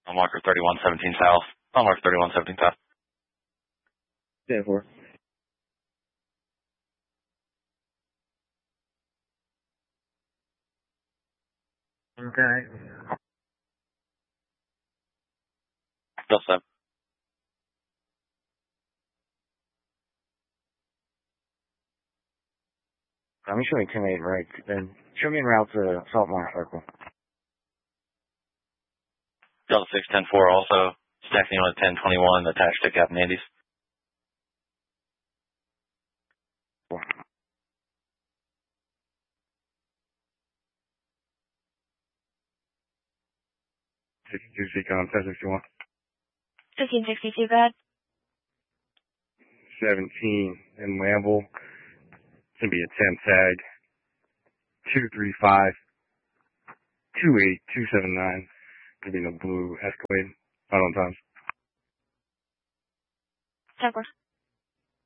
On marker 3117 south. On marker 3117 south. 10-4. Okay. Still 7. Let me show you 10-8 right. Then show me en route to Saltmore Circle. Delta 6, 10-4 also. Stacking on a 1021 attached to Captain Andy's. 4. 62 Seacon, 1061. 1562, go ahead. 17 in Lamble. It's going to be a 10 tag. 235. 28279. Going to be in the blue Escalade. Final times. 10-4.